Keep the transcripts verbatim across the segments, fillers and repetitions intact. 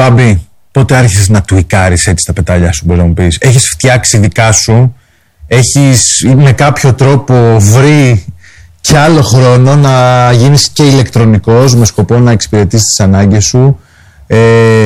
Μπάμπη, πότε άρχισες να τουικάρεις έτσι τα πετάλια σου, μπορεί να μου πεις? Έχεις φτιάξει δικά σου, έχεις με κάποιο τρόπο βρει και άλλο χρόνο να γίνεις και ηλεκτρονικός με σκοπό να εξυπηρετήσεις τις ανάγκες σου. Ε,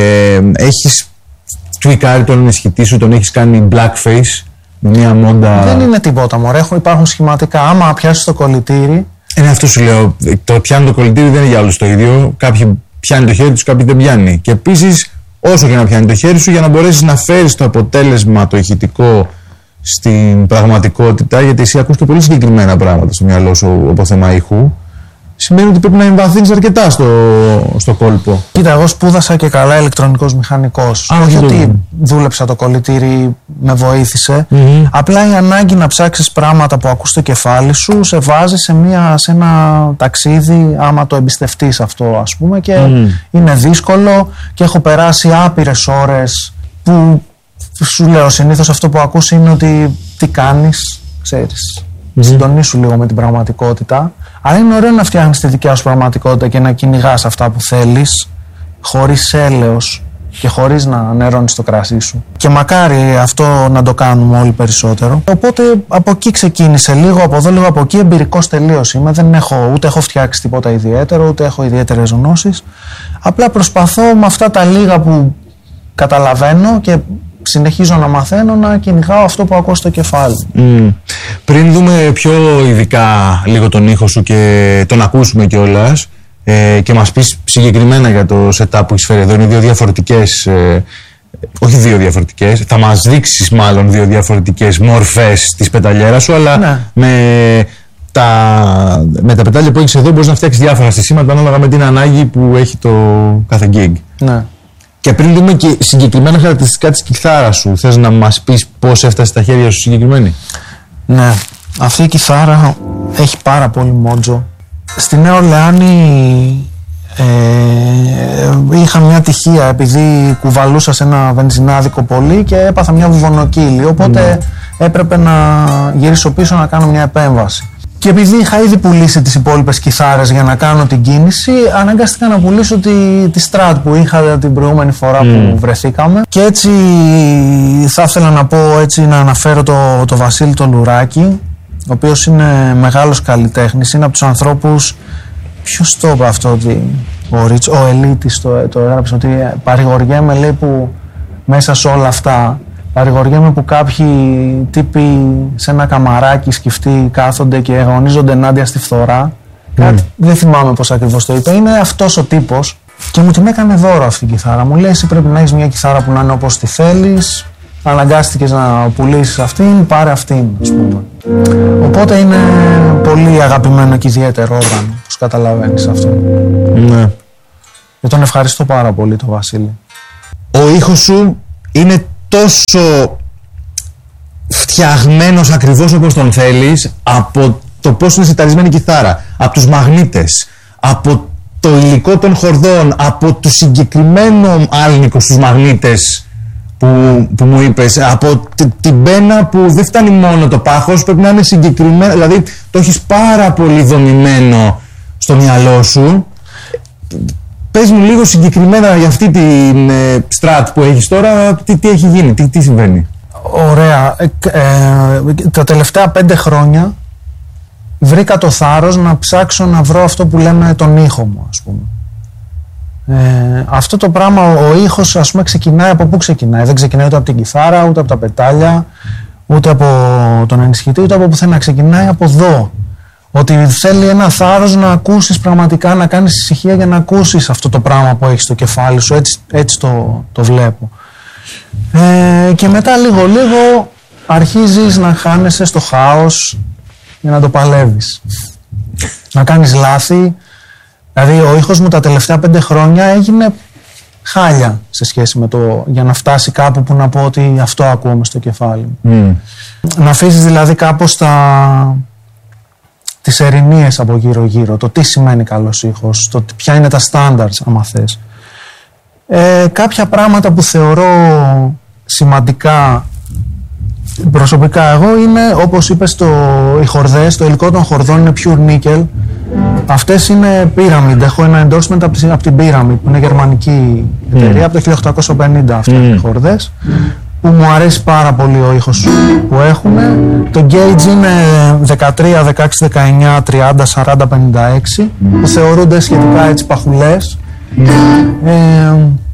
έχεις τουικάρει τον ενισχυτή σου, τον έχεις κάνει blackface, μια μόντα. Δεν είναι τίποτα, μωρέ. Υπάρχουν σχηματικά. Άμα πιάσεις το κολλητήρι. Είναι αυτό σου λέω. Το πιάνει το κολλητήρι δεν είναι για όλους το ίδιο. Κάποιοι πιάνει το χέρι τους, κάποιοι δεν πιάνει. Και επίσης, όσο και να πιάνει το χέρι σου, για να μπορέσεις να φέρεις το αποτέλεσμα, το ηχητικό στην πραγματικότητα, γιατί εσύ ακούς και πολύ συγκεκριμένα πράγματα στο μυαλό σου από θέμα ήχου, σημαίνει ότι πρέπει να εμβαθύνεις αρκετά στο, στο κόλπο. Κοίτα, εγώ σπούδασα και καλά ηλεκτρονικός μηχανικός. Α, όχι το... ότι δούλεψα το κολλητήρι, με βοήθησε. Mm-hmm. Απλά η ανάγκη να ψάξεις πράγματα που ακούς στο κεφάλι σου σε βάζει σε, μια, σε ένα ταξίδι, άμα το εμπιστευτείς αυτό, ας πούμε, και mm. είναι δύσκολο και έχω περάσει άπειρες ώρες που σου λέω συνήθως αυτό που ακούς είναι ότι τι κάνεις, ξέρεις. Mm-hmm. Συντονίσου λίγο με την πραγματικότητα. Αλλά είναι ωραίο να φτιάχνεις τη δικιά σου πραγματικότητα και να κυνηγάς αυτά που θέλεις, χωρίς έλεος και χωρίς να νερώνεις το κρασί σου. Και μακάρι αυτό να το κάνουμε όλοι περισσότερο. Οπότε από εκεί ξεκίνησε, λίγο από εδώ, λίγο από εκεί. Εμπειρικός τελείως είμαι. Δεν έχω, ούτε έχω φτιάξει τίποτα ιδιαίτερο, ούτε έχω ιδιαίτερες γνώσεις. Απλά προσπαθώ με αυτά τα λίγα που καταλαβαίνω και συνεχίζω να μαθαίνω να κυνηγάω αυτό που ακούω στο κεφάλι. Mm. Πριν δούμε πιο ειδικά λίγο τον ήχο σου και τον ακούσουμε κιόλας ε, και μας πεις συγκεκριμένα για το setup που έχεις φέρει εδώ, είναι δύο διαφορετικές, ε, όχι δύο διαφορετικές, θα μας δείξεις μάλλον δύο διαφορετικές μορφές της πεταλιέρας σου, αλλά ναι. με, τα, με τα πετάλια που έχεις εδώ μπορείς να φτιάξεις διάφορα στισίματα ανάλογα με την ανάγκη που έχει το κάθε gig. Ναι. Και πριν δούμε και συγκεκριμένα χαρακτηριστικά της κιθάρας σου, θες να μας πεις πώς έφτασε στα χέρια σου συγκεκριμένη? Ναι, αυτή η κιθάρα έχει πάρα πολύ μότζο. Στη Νέα Ορλεάνη ε, είχα μια τυχεία επειδή κουβαλούσα σε ένα βενζινάδικο πολύ και έπαθα μια βουβονοκύλη, οπότε mm. έπρεπε να γυρίσω πίσω να κάνω μια επέμβαση. Και επειδή είχα ήδη πουλήσει τις υπόλοιπες κιθάρες για να κάνω την κίνηση, αναγκάστηκα να πουλήσω τη, τη Strat που είχα την προηγούμενη φορά mm. που βρεθήκαμε. Και έτσι θα ήθελα να πω, έτσι να αναφέρω το, το Βασίλη το Λουράκη, ο οποίος είναι μεγάλος καλλιτέχνης, είναι από τους ανθρώπους, ποιος το είπε αυτό, ότι ο, Ριτς, ο Ελίτης το, το έγραψε, ότι παρηγοριέμαι, λέει, που μέσα σε όλα αυτά, παρηγοριέμαι που κάποιοι τύποι σε ένα καμαράκι σκυφτοί κάθονται και αγωνίζονται ενάντια στη φθορά. Mm. Κάτι, δεν θυμάμαι πώς ακριβώς το είπε. Είναι αυτός ο τύπος και μου την έκανε δώρο αυτή η κιθάρα. Μου λέει, εσύ πρέπει να έχεις μια κιθάρα που να είναι όπως τη θέλεις. Αναγκάστηκες να πουλήσεις αυτήν, πάρε αυτήν, ας πούμε. Οπότε είναι πολύ αγαπημένο και ιδιαίτερο όργανο, όπως καταλαβαίνεις αυτό. Ναι. Και τον ευχαριστώ πάρα πολύ τον Βασίλη. Ο ήχος σου είναι τόσο φτιαγμένος ακριβώς όπως τον θέλεις, από το πώς είναι σιταρισμένη η κιθάρα, από τους μαγνήτες, από το υλικό των χορδών, από το συγκεκριμένο άλνικο στους μαγνήτες που, που μου είπες, από την πένα που δεν φτάνει μόνο το πάχος, πρέπει να είναι συγκεκριμένο, δηλαδή το έχεις πάρα πολύ δομημένο στο μυαλό σου. Πες μου λίγο συγκεκριμένα για αυτή την ε, Strat που έχεις τώρα, τι, τι έχει γίνει, τι, τι συμβαίνει? Ωραία. Ε, ε, τα τελευταία πέντε χρόνια βρήκα το θάρρος να ψάξω να βρω αυτό που λέμε τον ήχο μου, ας πούμε. Ε, αυτό το πράγμα, ο, ο ήχος, ας πούμε, ξεκινάει από πού ξεκινάει? Δεν ξεκινάει ούτε από την κιθάρα, ούτε από τα πετάλια, ούτε από τον ενισχυτή, ούτε από πουθενά. Ξεκινάει από εδώ. Ότι θέλει ένα θάρρος να ακούσεις πραγματικά, να κάνεις ησυχία για να ακούσεις αυτό το πράγμα που έχεις στο κεφάλι σου. Έτσι, έτσι το, το βλέπω. Ε, και μετά λίγο λίγο αρχίζεις να χάνεσαι στο χάος για να το παλεύεις. Να κάνεις λάθη. Δηλαδή ο ήχος μου τα τελευταία πέντε χρόνια έγινε χάλια σε σχέση με το, για να φτάσει κάπου που να πω ότι αυτό ακούω μες στο κεφάλι μου. Mm. Να αφήσεις δηλαδή κάπως τα... τις ερηνίες από γύρω γύρω, το τι σημαίνει καλός ήχος, το ποια είναι τα standards, άμα θες. Ε, κάποια πράγματα που θεωρώ σημαντικά Προσωπικά εγώ είναι, όπως είπες, το, οι χορδές, το υλικό των χορδών είναι pure nickel. Αυτές είναι Pyramid. Έχω ένα endorsement από, από την Pyramid, που είναι γερμανική εταιρεία, mm. από το χίλια οκτακόσια πενήντα αυτές mm. οι χορδές, που μου αρέσει πάρα πολύ ο ήχος που έχουν. Το gauge είναι δεκατρία, δεκαέξι, δεκαεννιά, τριάντα, σαράντα, πενήντα έξι, που θεωρούνται σχετικά έτσι παχουλές. Mm. Ε,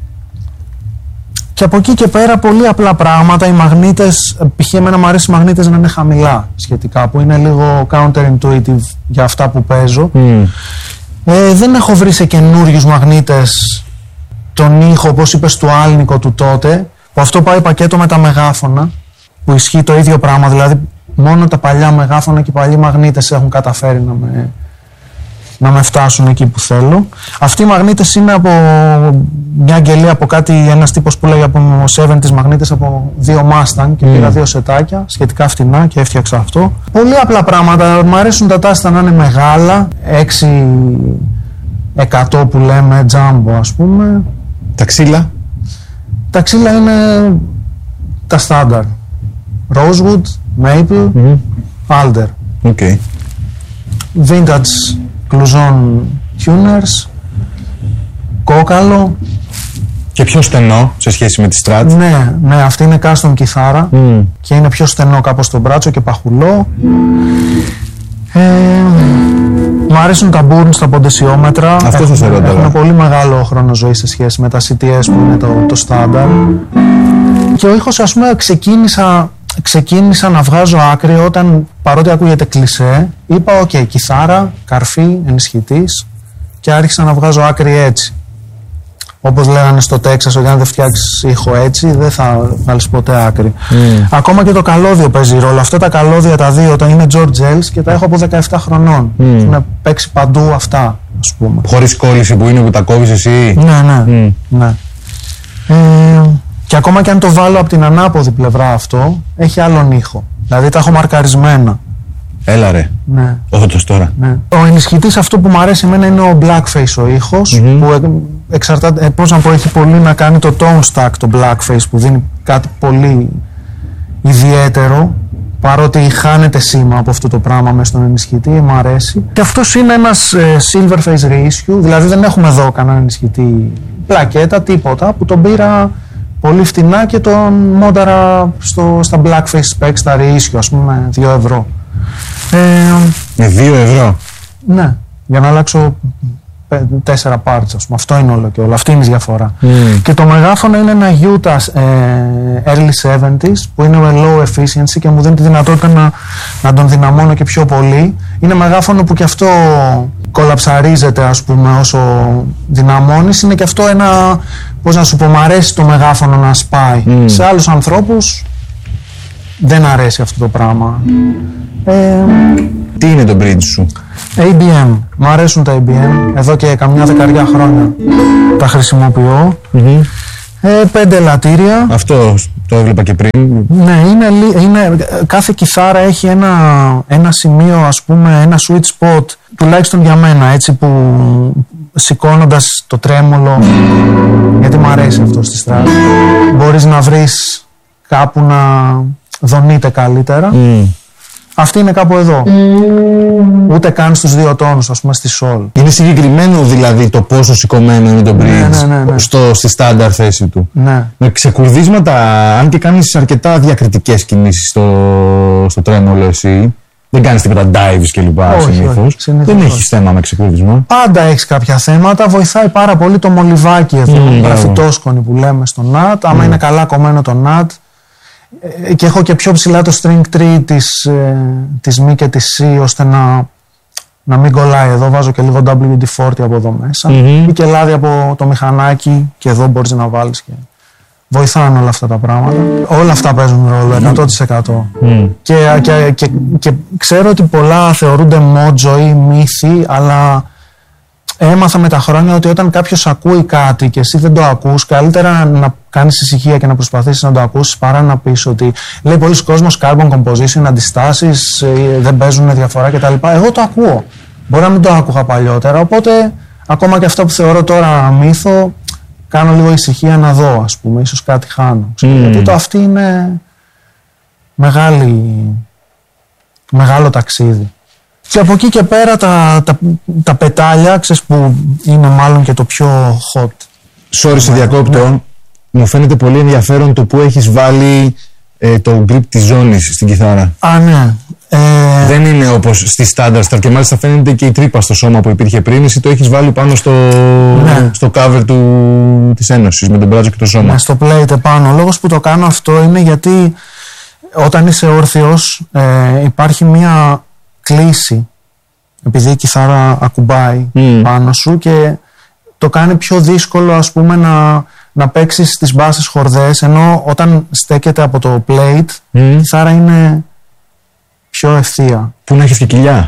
Και από εκεί και πέρα πολύ απλά πράγματα. Οι μαγνήτες, π.χ. εμένα μου αρέσει οι μαγνήτες να είναι χαμηλά σχετικά, που είναι λίγο counterintuitive για αυτά που παίζω. Mm. Ε, δεν έχω βρει σε καινούριους μαγνήτες τον ήχο, όπως είπες, του Άλνικο του τότε, που αυτό πάει πακέτο με τα μεγάφωνα, που ισχύει το ίδιο πράγμα. Δηλαδή μόνο τα παλιά μεγάφωνα και οι παλιοί μαγνήτες έχουν καταφέρει να με... να με φτάσουν εκεί που θέλω. Αυτοί οι μαγνήτες είναι από μια αγγελία, από κάτι, ένας τύπος που λέγει από εβδομήντα μαγνήτες από δύο Mustang, και mm. πήρα δύο σετάκια σχετικά φτηνά και έφτιαξα αυτό. Πολύ απλά πράγματα. Μου αρέσουν τα τάστα να είναι μεγάλα, έξι εκατό που λέμε, jumbo ας πούμε. Τα ξύλα. Τα ξύλα είναι τα στάνταρ. Rosewood, Maple, mm. Alder. Okay. Vintage Cluzon tuners, κόκαλο. Και πιο στενό σε σχέση με τη Strat. Ναι, ναι, αυτή είναι custom κιθάρα mm. και είναι πιο στενό κάπως στο μπράτσο και παχουλό. Ε, μου αρέσουν τα burns, τα ποντεσιόμετρα. Αυτό σας ερώτησα. Έχουν πολύ μεγάλο χρόνο ζωής σε σχέση με τα σι τι ες που είναι το, το στάνταρ. Και ο ήχος, ας πούμε, ξεκίνησα Ξεκίνησα να βγάζω άκρη όταν, παρότι ακούγεται κλισέ, είπα οκ, okay, κιθάρα, καρφί, ενισχυτής, και άρχισα να βγάζω άκρη έτσι. Όπως λέγανε στο Τέξας, ότι αν δεν φτιάξεις ήχο έτσι, δεν θα βγάλεις ποτέ άκρη. Mm. Ακόμα και το καλώδιο παίζει ρόλο. Αυτά τα καλώδια τα δύο τα είναι George Ells και τα έχω από δεκαεπτά χρονών. Mm. Έχουν παίξει παντού αυτά, ας πούμε. Χωρίς κόλληση που είναι που τα κόβεις εσύ. Ναι, ναι. Mm. ναι. Ε, Και ακόμα και αν το βάλω από την ανάποδη πλευρά αυτό, έχει άλλον ήχο. Δηλαδή τα έχω μαρκαρισμένα. Έλα ρε. Ναι. Όντως τώρα. Ναι. Ο ενισχυτής, αυτό που μου αρέσει εμένα είναι ο blackface ο ήχος, mm-hmm. που εξαρτάται, πώς να πω, έχει πολύ να κάνει το tone stack το blackface, που δίνει κάτι πολύ ιδιαίτερο, παρότι χάνεται σήμα από αυτό το πράγμα μέσα στον ενισχυτή, μου αρέσει. Και αυτός είναι ένας ε, silver face reissue, δηλαδή δεν έχουμε εδώ κανένα ενισχυτή πλακέτα, τίποτα, που τον πήρα πολύ φτηνά και τον μόνταρα στο, στα blackface specs, στα reissue, ας πούμε, δύο ευρώ. Ε, με δύο ευρώ? Ναι, για να αλλάξω τέσσερα parts, ας πούμε. Αυτό είναι όλο και όλο. Αυτή είναι η διαφορά. Mm. Και το μεγάφωνο είναι ένα Utah ε, early εβδομήντα που είναι με low efficiency και μου δίνει τη δυνατότητα να, να τον δυναμώνω και πιο πολύ. Είναι μεγάφωνο που και αυτό κολαψαρίζεται, ας πούμε, όσο δυναμώνεις. Είναι και αυτό ένα, πώς να σου πω, μ' αρέσει το μεγάφωνο να σπάει. Mm. Σε άλλους ανθρώπους δεν αρέσει αυτό το πράγμα. Ε, Τι είναι το bridge σου? έι μπι εμ. Μ' αρέσουν τα έι μπι εμ. Εδώ και καμιά δεκαριά χρόνια τα χρησιμοποιώ. Mm-hmm. Ε, πέντε ελαττήρια. Αυτό το έβλεπα και πριν. Ναι, είναι, είναι, κάθε κιθάρα έχει ένα, ένα σημείο, ας πούμε, ένα sweet spot, τουλάχιστον για μένα, έτσι, που σηκώνοντας το τρέμολο, γιατί μου αρέσει αυτό στη Strat, μπορείς να βρεις κάπου να δονείται καλύτερα. Mm. Αυτή είναι κάπου εδώ. Mm. Ούτε καν στους δύο τόνους, ας πούμε, στη Sol. Είναι συγκεκριμένο δηλαδή το πόσο σηκωμένο είναι το bridge, ναι, ναι, ναι, ναι. Στο, στη στάνταρ θέση του. Ναι. Με ξεκουρδίσματα, αν και κάνεις αρκετά διακριτικές κινήσεις στο, στο τρέμολο εσύ, δεν κάνεις τίποτα dives κλπ. Συνήθως. Δεν έχεις θέμα με ξεκουρδισμό? Πάντα έχεις κάποια θέματα. Βοηθάει πάρα πολύ το μολυβάκι εδώ, mm, γραφιτόσκονη που λέμε στο νατ. Άμα mm. είναι καλά κομμένο το νατ. Και έχω και πιο ψηλά το string tree της, ε, της Mi και της C, ώστε να, να μην κολλάει εδώ. Βάζω και λίγο ντάμπλιου ντι φορτί από εδώ μέσα. Mm-hmm. Ή και λάδι από το μηχανάκι, και εδώ μπορείς να βάλεις. Και βοηθάνε όλα αυτά τα πράγματα. Όλα αυτά παίζουν ρόλο, εκατό τοις εκατό. Mm. Και, και, και, και ξέρω ότι πολλά θεωρούνται μότζο ή μύθοι, αλλά έμαθα με τα χρόνια ότι όταν κάποιος ακούει κάτι και εσύ δεν το ακούς, καλύτερα να κάνεις ησυχία και να προσπαθήσεις να το ακούσεις, παρά να πεις ότι λέει πολλοί κόσμος carbon composition, αντιστάσεις, δεν παίζουν διαφορά κτλ. Εγώ το ακούω. Μπορεί να μην το άκουγα παλιότερα, οπότε ακόμα και αυτό που θεωρώ τώρα μύθο, κάνω λίγο ησυχία να δω, ας πούμε, ίσως κάτι χάνω. Mm. Γιατί το αυτή είναι, μεγάλη, μεγάλο ταξίδι. Και από εκεί και πέρα τα, τα, τα πετάλια, ξέρεις, που είναι μάλλον και το πιο hot. Sorry, σε διακόπτω. Ναι. Μου φαίνεται πολύ ενδιαφέρον το που έχεις βάλει ε, το grip της ζώνης στην κιθάρα. Α, ναι. Ε... Δεν είναι όπως στη Standard και μάλιστα φαίνεται και η τρύπα στο σώμα που υπήρχε πριν. Εσύ το έχεις βάλει πάνω στο, ναι. στο cover του, της Ένωσης με τον μπράτσο και το σώμα. Ναι, στο plate επάνω. Ο λόγος που το κάνω αυτό είναι γιατί όταν είσαι όρθιος ε, υπάρχει μια κλίση, επειδή η κιθάρα ακουμπάει mm. πάνω σου και το κάνει πιο δύσκολο, ας πούμε, να, να παίξεις τις μπάσες χορδές, ενώ όταν στέκεται από το plate mm. η κιθάρα είναι πιο ευθεία. Που να έχεις και κοιλιά.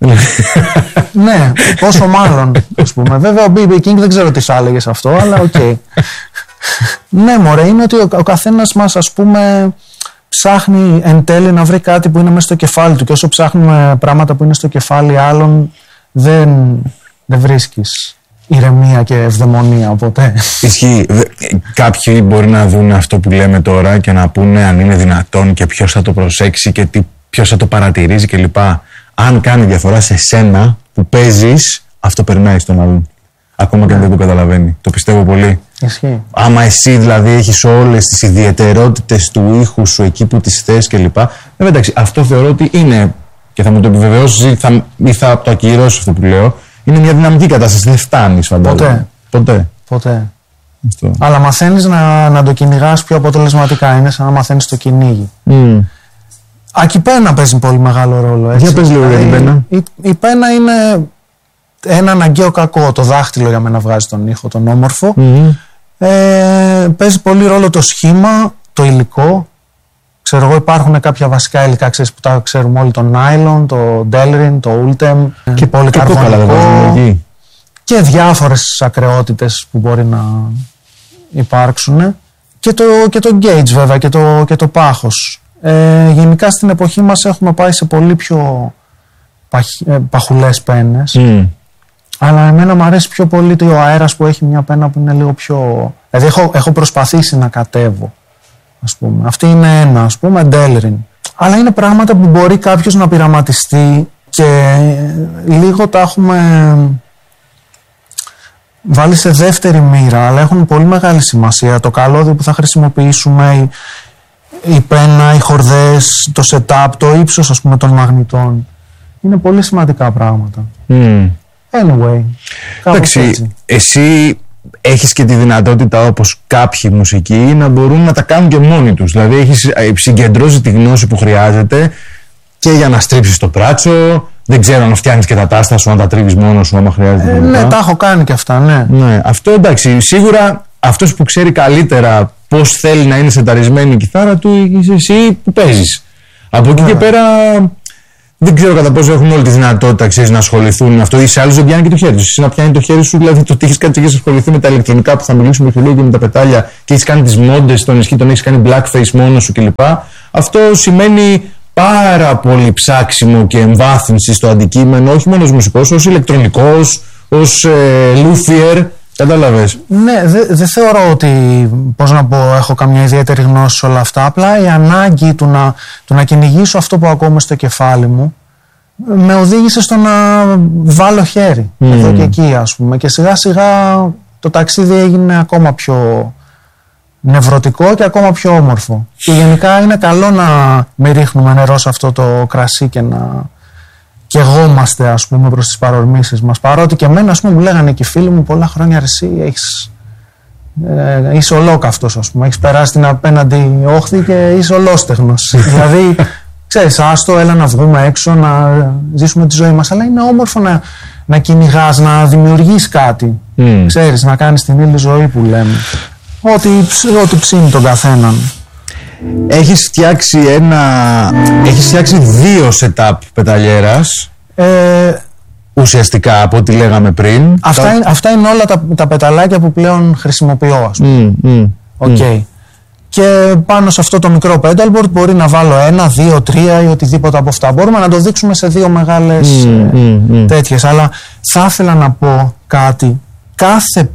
Ναι, πόσο μάλλον, ας πούμε. Βέβαια ο μπι μπι King δεν ξέρω τι σου έλεγες αυτό, αλλά οκ. Okay. Ναι, μωρέ, είναι ότι ο, ο καθένας μας, ας πούμε, ψάχνει εν τέλει να βρει κάτι που είναι μέσα στο κεφάλι του, και όσο ψάχνουμε πράγματα που είναι στο κεφάλι άλλων δεν, δεν βρίσκεις ηρεμία και ευδαιμονία ποτέ. Ισχύει. Κάποιοι μπορεί να δουν αυτό που λέμε τώρα και να πούνε αν είναι δυνατόν και ποιος θα το προσέξει και τι, ποιος θα το παρατηρήσει κλπ. Αν κάνει διαφορά σε σένα που παίζεις, αυτό περνάει στον άλλον. Ακόμα και αν δεν το καταλαβαίνει. Το πιστεύω πολύ. Ισχύει. Άμα εσύ δηλαδή έχεις όλες τις ιδιαιτερότητες του ήχου σου εκεί που τις θες κλπ. Ε, εντάξει, αυτό θεωρώ ότι είναι, και θα μου το επιβεβαιώσεις ή θα, ή θα το ακυρώσεις αυτό που λέω, είναι μια δυναμική κατάσταση. Δεν φτάνεις, φαντάζομαι. Ποτέ. Ποτέ. Ποτέ. Αυτό. Αλλά μαθαίνεις να, να το κυνηγάς πιο αποτελεσματικά. Είναι σαν να μαθαίνεις το κυνήγι. Mm. Ακ, η πένα παίζει πολύ μεγάλο ρόλο. Για πες λίγο για την πένα. Η, η πένα είναι ένα αναγκαίο κακό. Το δάχτυλο για μένα βγάζει τον ήχο, τον όμορφο. Mm-hmm. Ε, παίζει πολύ ρόλο το σχήμα, το υλικό. Ξέρω εγώ, υπάρχουν κάποια βασικά υλικά, ξέρεις, που τα ξέρουμε όλοι, το nylon, το delrin, το ultem και πολυκαρβονικό και διάφορες ακρεότητες που μπορεί να υπάρξουν και το, και το gauge βέβαια και το, και το πάχος. Ε, γενικά στην εποχή μας έχουμε πάει σε πολύ πιο παχ, ε, παχουλές πένες. Mm. Αλλά εμένα μου αρέσει πιο πολύ ο αέρας που έχει μια πένα που είναι λίγο πιο... Δηλαδή έχω, έχω προσπαθήσει να κατέβω, ας πούμε. Αυτή είναι ένα, ας πούμε, Delrin. Αλλά είναι πράγματα που μπορεί κάποιος να πειραματιστεί και λίγο τα έχουμε βάλει σε δεύτερη μοίρα, αλλά έχουν πολύ μεγάλη σημασία. Το καλώδιο που θα χρησιμοποιήσουμε, η, η πένα, οι χορδές, το setup, το ύψος, ας πούμε, των μαγνητών. Είναι πολύ σημαντικά πράγματα. Mm. Anyway, εντάξει, εσύ έχεις και τη δυνατότητα, όπως κάποιοι μουσικοί, να μπορούν να τα κάνουν και μόνοι τους. Δηλαδή έχεις συγκεντρώσει τη γνώση που χρειάζεται και για να στρίψεις το πράτσο. Δεν ξέρω αν φτιάχνεις και τα τάστα σου, αν τα τρίβεις μόνος σου, άμα χρειάζεται. Ε, ναι, τα έχω κάνει και αυτά, ναι. ναι. Αυτό εντάξει, σίγουρα αυτός που ξέρει καλύτερα πώς θέλει να είναι σεταρισμένη η κιθάρα του, είσαι εσύ που παίζεις. Από εκεί yeah. και πέρα... Δεν ξέρω κατά πόσο έχουν όλη τη δυνατότητα, ξέρεις, να ασχοληθούν με αυτό, ή σε άλλους δεν πιάνει και το χέρι τους. Εσύ να πιάνει το χέρι σου, δηλαδή το ότι έχεις κάτι και έχεις ασχοληθεί με τα ηλεκτρονικά που θα μιλήσουμε και λίγο και με τα πετάλια και έχεις κάνει τις μόντες στον ισχύ, τον έχεις κάνει blackface μόνος σου κλπ. Αυτό σημαίνει πάρα πολύ ψάξιμο και εμβάθυνση στο αντικείμενο, όχι μόνο ως μουσικός, ως ηλεκτρονικός, ως ε, luthier. Κατάλαβες. Ναι, δεν δε θεωρώ ότι, πώς να πω, έχω καμιά ιδιαίτερη γνώση σε όλα αυτά. Απλά η ανάγκη του να, του να κυνηγήσω αυτό που ακούω μες στο κεφάλι μου με οδήγησε στο να βάλω χέρι mm. εδώ και εκεί, ας πούμε. Και σιγά σιγά το ταξίδι έγινε ακόμα πιο νευρωτικό και ακόμα πιο όμορφο. Και γενικά είναι καλό να μην ρίχνουμε νερό σε αυτό το κρασί και να... και εγώμαστε, ας πούμε, προς τις παρορμήσεις μας. Παρότι και εμένα, ας πούμε, μου λέγανε και οι φίλοι μου πολλά χρόνια, εσύ έχεις, ε, είσαι ολόκαυτος, ας πούμε, έχεις περάσει την απέναντι όχθη και είσαι ολόστεγνος. Δηλαδή, ξέρεις, άστο, έλα να βγούμε έξω, να ζήσουμε τη ζωή μας. Αλλά είναι όμορφο να, να κυνηγάς, να δημιουργείς κάτι. Mm. Ξέρεις, να κάνεις την ήλια ζωή που λέμε. Ό,τι, ό,τι ψήνει τον καθέναν. Έχεις φτιάξει ένα... Έχεις φτιάξει δύο setup πεταλιέρας. Ε, ουσιαστικά από ό,τι λέγαμε πριν. Αυτά, τα... είναι, αυτά είναι όλα τα, τα πεταλάκια που πλέον χρησιμοποιώ, ας πούμε. Mm, mm, okay. mm. Και πάνω σε αυτό το μικρό pedalboard μπορεί να βάλω ένα, δύο, τρία ή οτιδήποτε από αυτά. Μπορούμε να το δείξουμε σε δύο μεγάλες mm, mm, mm. τέτοιες. Αλλά θα ήθελα να πω κάτι. Κάθε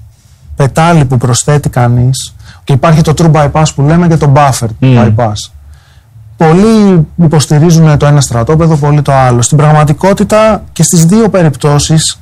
πετάλι που προσθέτει κανείς, και υπάρχει το true bypass που λέμε και το buffer mm. bypass. πολλοί υποστηρίζουν το ένα στρατόπεδο, πολλοί το άλλο. Στην πραγματικότητα και στις δύο περιπτώσεις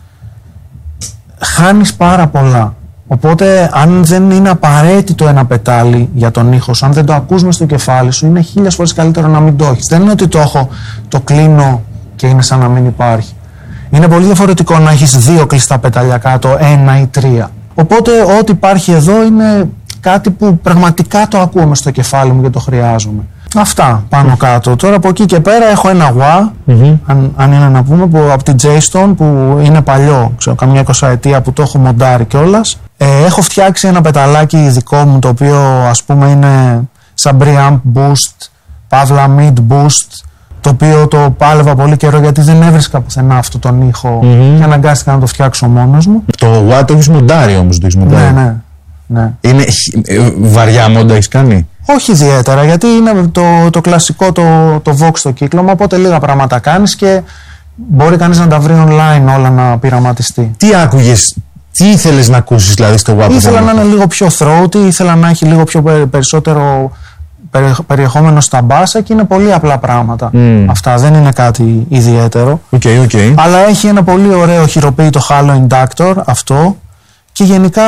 χάνεις πάρα πολλά. Οπότε αν δεν είναι απαραίτητο ένα πετάλι για τον ήχο σου, αν δεν το ακούς μες στο κεφάλι σου, είναι χίλιες φορές καλύτερο να μην το έχεις. Δεν είναι ότι το έχω, το κλείνω και είναι σαν να μην υπάρχει. Είναι πολύ διαφορετικό να έχεις δύο κλειστά πεταλιά κάτω, ένα ή τρία. Οπότε ό,τι υπάρχει εδώ είναι κάτι που πραγματικά το ακούω μες στο κεφάλι μου και το χρειάζομαι. Αυτά πάνω κάτω. Τώρα από εκεί και πέρα έχω ένα γουά, mm-hmm. αν, αν είναι να πούμε, που, από την J-Stone, που είναι παλιό, ξέρω, καμιά εικοσαετία που το έχω μοντάρει κιόλας. Ε, έχω φτιάξει ένα πεταλάκι δικό μου, το οποίο ας πούμε είναι σαν preamp boost, παύλα mid boost, το οποίο το πάλευα πολύ καιρό γιατί δεν έβρισκα πουθενά αυτό τον ήχο mm-hmm. και αναγκάστηκα να το φτιάξω μόνος μου. Το γουά το έχεις μοντάρει όμως, το έχεις μοντάρει. Ναι, ναι. Ναι. Είναι βαριά μόντα έχεις κάνει? Όχι ιδιαίτερα, γιατί είναι το, το κλασικό το, το Vox το κύκλωμα, οπότε λίγα πράγματα κάνεις και μπορεί κανείς να τα βρει online όλα να πειραματιστεί. Τι άκουγες, τι ήθελες να ακούσεις δηλαδή στο γουά? Ήθελα να είναι λίγο πιο throaty, ήθελα να έχει λίγο πιο περισσότερο περιεχόμενο στα μπάσα και είναι πολύ απλά πράγματα. Mm. Αυτά δεν είναι κάτι ιδιαίτερο. Okay, okay. Αλλά έχει ένα πολύ ωραίο χειροποίητο halo inductor αυτό. Και γενικά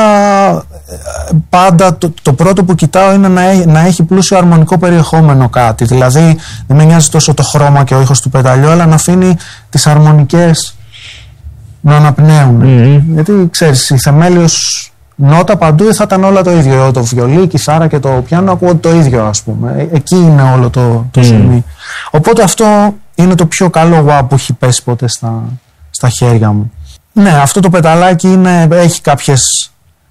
πάντα το, το πρώτο που κοιτάω είναι να, να έχει πλούσιο αρμονικό περιεχόμενο κάτι. Δηλαδή δεν με νοιάζει τόσο το χρώμα και ο ήχος του πεταλιού, αλλά να αφήνει τις αρμονικές να αναπνέουν. Mm-hmm. Γιατί ξέρεις, η θεμέλιος νότα παντού θα ήταν όλα το ίδιο. Το βιολί, η κιθάρα και το πιάνο ακούω το ίδιο, ας πούμε. Εκεί είναι όλο το, το mm. σημείο. Οπότε αυτό είναι το πιο καλό γουά που έχει πέσει ποτέ στα, στα χέρια μου. Ναι, αυτό το πεταλάκι είναι, έχει κάποιες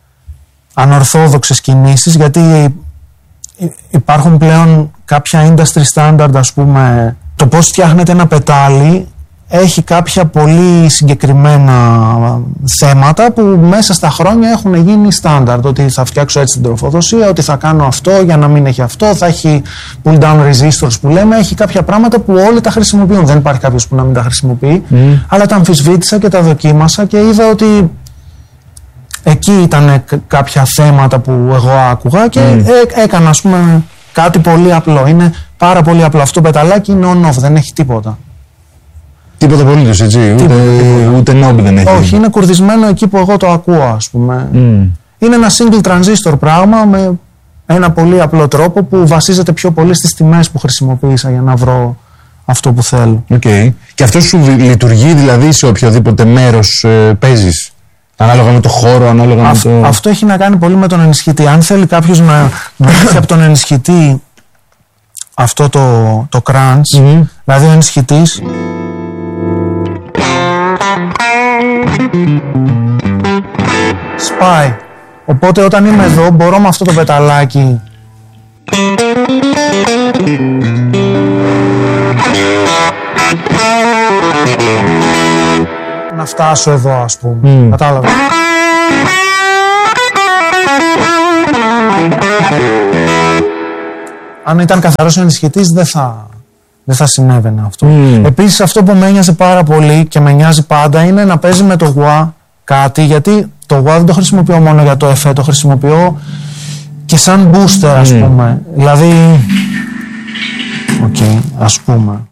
ανορθόδοξες κινήσεις, γιατί υπάρχουν πλέον κάποια industry standard, ας πούμε. Το πώς φτιάχνεται ένα πετάλι έχει κάποια πολύ συγκεκριμένα θέματα που μέσα στα χρόνια έχουν γίνει standard. Ότι θα φτιάξω έτσι την τροφοδοσία, ότι θα κάνω αυτό για να μην έχει αυτό, θα έχει pull down resistors που λέμε, έχει κάποια πράγματα που όλοι τα χρησιμοποιούν. Δεν υπάρχει κάποιος που να μην τα χρησιμοποιεί, mm. αλλά τα αμφισβήτησα και τα δοκίμασα και είδα ότι εκεί ήταν κάποια θέματα που εγώ άκουγα και mm. έ, έκανα, ας πούμε, κάτι πολύ απλό. Είναι πάρα πολύ απλό. Αυτό το πεταλάκι είναι on-off, δεν έχει τίποτα. Τίποτα απολύτως, έτσι, τίποτα, ούτε, τίποτα. ούτε νόμπι δεν έχει. Όχι, είναι κουρδισμένο εκεί που εγώ το ακούω, ας πούμε. Mm. Είναι ένα single transistor πράγμα με ένα πολύ απλό τρόπο που βασίζεται πιο πολύ στις τιμές που χρησιμοποίησα για να βρω αυτό που θέλω. Okay. Και αυτό σου λειτουργεί δηλαδή σε οποιοδήποτε μέρος ε, παίζεις? Ανάλογα με το χώρο, ανάλογα Αυ, με το... Αυτό έχει να κάνει πολύ με τον ενισχυτή. Αν θέλει κάποιος να, να έχει από τον ενισχυτή αυτό το, το crunch, mm-hmm. δηλαδή ο ενισχυτής σπάει. Οπότε όταν είμαι εδώ μπορώ με αυτό το πεταλάκι να φτάσω εδώ, ας πούμε. Mm. Κατάλαβα. Αν ήταν καθαρός ο ενισχυτής δεν θα, δεν θα συνέβαινε αυτό. Mm. Επίσης αυτό που με ένοιαζε πάρα πολύ και με νοιάζει πάντα είναι να παίζει με το γουά κάτι, γιατί το γουά δεν το χρησιμοποιώ μόνο για το εφέ, το χρησιμοποιώ και σαν booster, ας mm. πούμε. Δηλαδή, οκ, okay, ας πούμε.